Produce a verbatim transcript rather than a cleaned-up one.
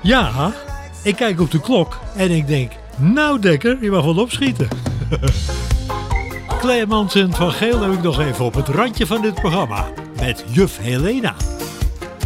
Ja, ik kijk op de klok en ik denk, nou Dekker, je mag wel opschieten. Clemens en Van Geel heb ik nog even op het randje van dit programma met juf Helena.